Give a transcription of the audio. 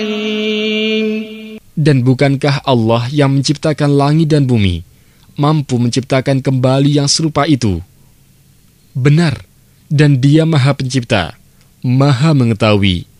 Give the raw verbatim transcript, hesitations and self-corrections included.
Dan bukankah Allah yang menciptakan langit dan bumi, mampu menciptakan kembali yang serupa itu? Benar, dan Dia Maha Pencipta, Maha Mengetahui.